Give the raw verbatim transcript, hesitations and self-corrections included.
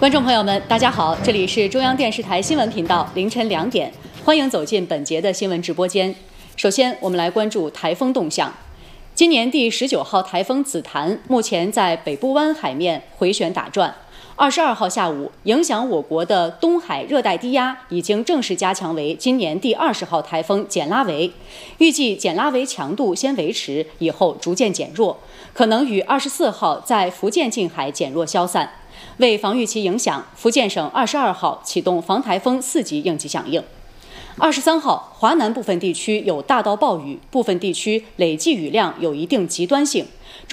观众朋友们，大家好，这里是中央电视台新闻频道，凌晨两点，欢迎走进本节的新闻直播间。首先，我们来关注台风动向。今年第十九号台风紫檀目前在北部湾海面回旋打转。二十二号下午，影响我国的东海热带低压已经正式加强为今年第二十号台风简拉维，预计简拉维强度先维持，以后逐渐减弱，可能于二十四号在福建近海减弱消散。为防御其影响，福建省二十二号启动防台风四级应急响应。二十三号，华南部分地区有大到暴雨，部分地区累计雨量有一定极端性。